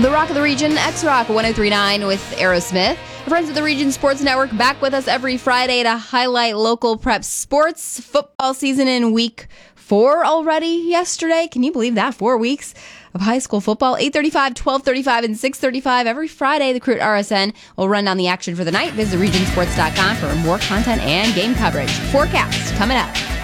The Rock of the Region, X-Rock 1039 with Aerosmith. Friends of the Region Sports Network back with us every Friday to highlight local prep sports. Football season in week 4 already yesterday. Can you believe that? 4 weeks of high school football. 8:35, 12:35, and 6:35 every Friday. The crew at RSN will run down the action for the night. Visit regionsports.com for more content and game coverage. Forecast coming up.